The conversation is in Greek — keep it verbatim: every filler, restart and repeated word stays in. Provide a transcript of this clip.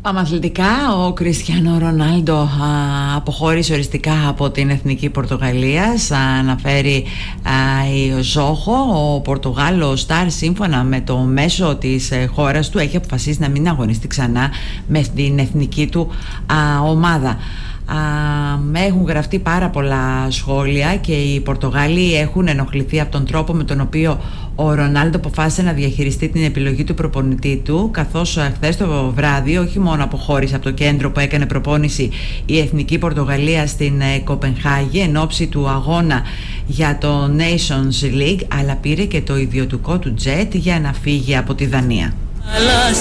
Πάμε αθλητικά. Ο Κριστιάνο Ρονάλντο αποχώρησε οριστικά από την Εθνική Πορτογαλίας, αναφέρει α, η Ζόχο. Ο Πορτογάλος Σταρ, σύμφωνα με το μέσο της ε, χώρας του, έχει αποφασίσει να μην αγωνιστεί ξανά με την εθνική του α, ομάδα. Uh, έχουν γραφτεί πάρα πολλά σχόλια και οι Πορτογάλοι έχουν ενοχληθεί από τον τρόπο με τον οποίο ο Ρονάλντο αποφάσισε να διαχειριστεί την επιλογή του προπονητή του, καθώς χθες το βράδυ όχι μόνο αποχώρησε από το κέντρο που έκανε προπόνηση η Εθνική Πορτογαλία στην Κοπενχάγη εν ώψη του αγώνα για το Nations League, αλλά πήρε και το ιδιωτικό του τζετ για να φύγει από τη Δανία.